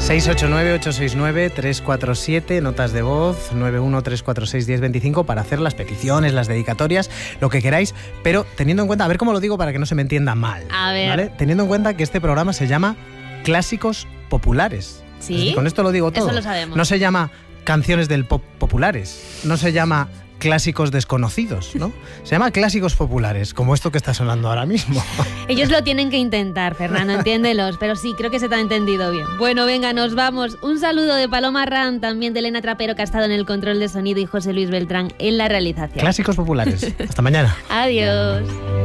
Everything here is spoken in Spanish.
689-869-347, notas de voz, 913461025 para hacer las peticiones, las dedicatorias, lo que queráis, pero teniendo en cuenta, a ver cómo lo digo para que no se me entienda mal. A ver. ¿Vale? Teniendo en cuenta que este programa se llama Clásicos Populares. ¿Sí? Con esto lo digo todo. Eso lo sabemos. No se llama Canciones del Pop Populares, no se llama Clásicos Desconocidos, ¿no? Se llama Clásicos Populares, como esto que está sonando ahora mismo. Ellos lo tienen que intentar, Fernando, entiéndelos, pero sí, creo que se te ha entendido bien. Bueno, venga, nos vamos. Un saludo de Paloma Ran, también de Elena Trapero, que ha estado en el control de sonido, y José Luis Beltrán en la realización. Clásicos Populares. Hasta mañana. Adiós.